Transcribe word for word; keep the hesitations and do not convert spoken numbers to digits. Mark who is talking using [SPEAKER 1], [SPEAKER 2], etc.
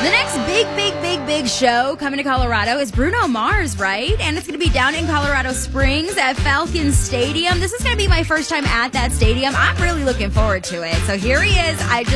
[SPEAKER 1] The next big, big, big, big show coming to Colorado is Bruno Mars, right? And it's going to be down in Colorado Springs at Falcon Stadium. This is going to be my first time at that stadium. I'm really looking forward to it. So here he is. I just